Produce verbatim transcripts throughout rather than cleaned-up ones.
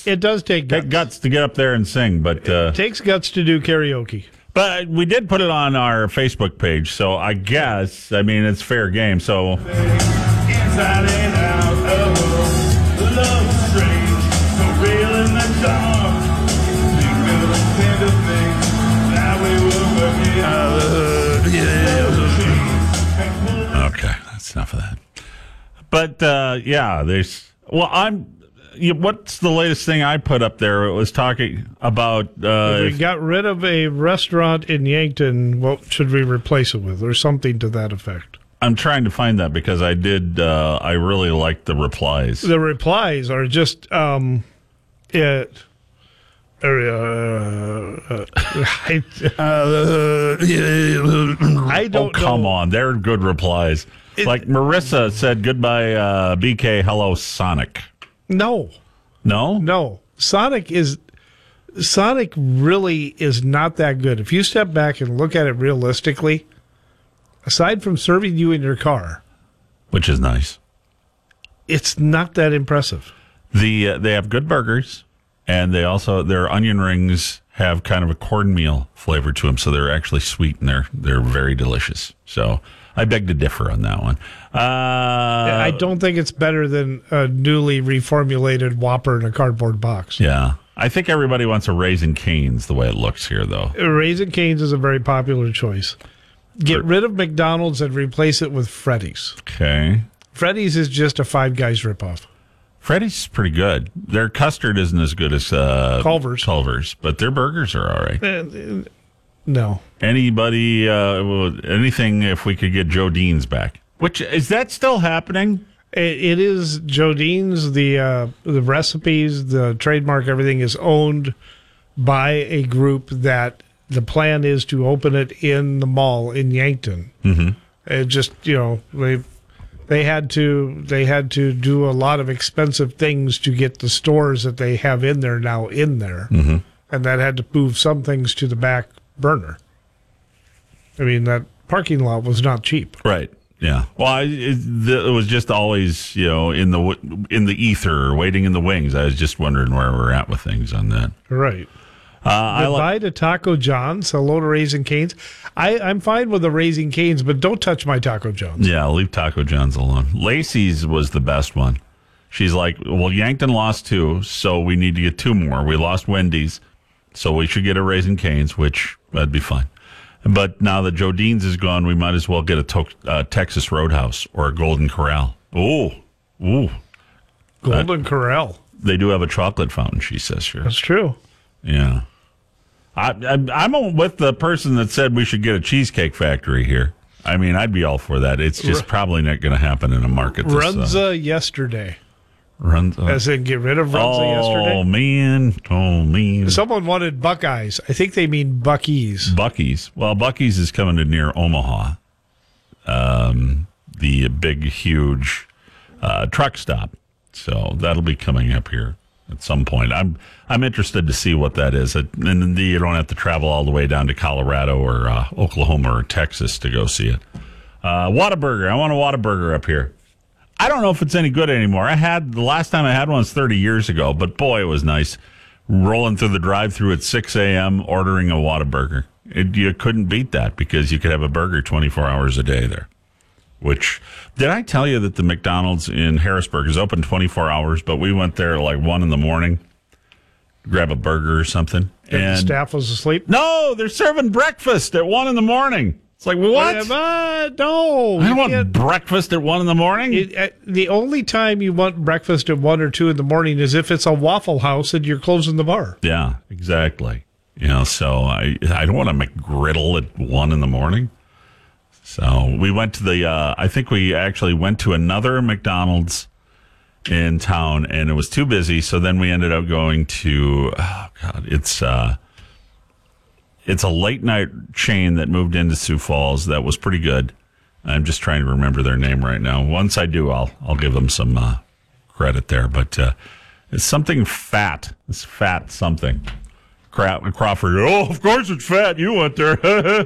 guts. It does take guts. Take guts to get up there and sing, but uh, it takes guts to do karaoke. But we did put it on our Facebook page, so I guess, I mean, it's fair game. So Inside and out of the love is strange, so real in the dark. Think of the kind of things that we were working on. Okay, that's enough of that. But uh, yeah, there's. Well, I'm. You, what's the latest thing I put up there? It was talking about. Uh, if we got rid of a restaurant in Yankton, what should we replace it with, or something to that effect? I'm trying to find that because I did. Uh, I really liked the replies. The replies are just. Um, it. Uh, uh, I, uh, I don't oh, come know. on. They're good replies. It, like Marissa said, goodbye, uh, B K, hello, Sonic. No. No? No. Sonic is... Sonic really is not that good. If you step back and look at it realistically, aside from serving you in your car... Which is nice. It's not that impressive. The uh, They have good burgers, and they also... Their onion rings have kind of a cornmeal flavor to them, so they're actually sweet, and they're, they're very delicious. So... I beg to differ on that one. Uh, I don't think it's better than a newly reformulated Whopper in a cardboard box. Yeah. I think everybody wants a Raising Cane's the way it looks here, though. Raising Cane's is a very popular choice. Get rid of McDonald's and replace it with Freddy's. Okay. Freddy's is just a Five Guys ripoff. Freddy's is pretty good. Their custard isn't as good as uh, Culver's. Culver's, but their burgers are all right. Uh, no. Anybody, uh, anything if we could get Joe Dean's back. Which, is that still happening? It, it is Joe Dean's. The, uh, the recipes, the trademark, everything is owned by a group that the plan is to open it in the mall in Yankton. Mm-hmm. It just, you know, they they had to they had to do a lot of expensive things to get the stores that they have in there now in there. Mm-hmm. And that had to move some things to the back burner. I mean, that parking lot was not cheap. Right. Yeah. Well, I, it, it was just always, you know, in the in the ether, or waiting in the wings. I was just wondering where we're at with things on that. Right. Uh, I Goodbye li- to Taco John's. Hello to Raising Cane's. I, I'm fine with the Raising Cane's, but don't touch my Taco John's. Yeah, leave Taco John's alone. Lacey's was the best one. She's like, well, Yankton lost two, so we need to get two more. We lost Wendy's, so we should get a Raising Cane's, which that'd be fine. But now that Joe Dean's is gone, we might as well get a to- uh, Texas Roadhouse or a Golden Corral. Ooh, ooh. Golden Uh, Corral. They do have a chocolate fountain, she says here. That's true. Yeah. I, I, I'm with the person that said we should get a Cheesecake Factory here. I mean, I'd be all for that. It's just probably not going to happen in a market this Runza uh, yesterday. Runza. As in, get rid of Runza oh, yesterday? Oh, man. Oh, man. Someone wanted Buckeyes. I think they mean Buc-ee's. Buc-ee's. Well, Buc-ee's is coming to near Omaha. Um, the big, huge uh, truck stop. So that'll be coming up here at some point. I'm I'm interested to see what that is. And then you don't have to travel all the way down to Colorado or uh, Oklahoma or Texas to go see it. Uh, Whataburger. I want a Whataburger up here. I don't know if it's any good anymore. I had the last time I had one was thirty years ago, but boy, it was nice rolling through the drive-thru at six a.m. ordering a Whataburger. It, you couldn't beat that because you could have a burger twenty-four hours a day there. Which, did I tell you that the McDonald's in Harrisburg is open twenty-four hours, but we went there at like one in the morning to grab a burger or something. And And the staff was asleep? no, they're serving breakfast at one in the morning. It's like, what? Uh, no. I you don't want can't- breakfast at one in the morning. It, uh, the only time you want breakfast at one or two in the morning is if it's a Waffle House and you're closing the bar. Yeah, exactly. You know, so I I don't want a McGriddle at one in the morning. So we went to the, uh, I think we actually went to another McDonald's in town, and it was too busy. So then we ended up going to, oh God, it's uh, it's a late night chain that moved into Sioux Falls that was pretty good. I'm just trying to remember their name right now. Once I do, I'll I'll give them some uh, credit there. But uh, it's something fat. It's fat something. Crawford, oh, of course it's fat. You went there.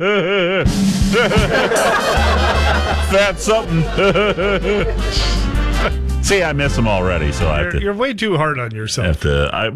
Fat something. See, I miss them already, so I have You're, to. you're way too hard on yourself. Have to I,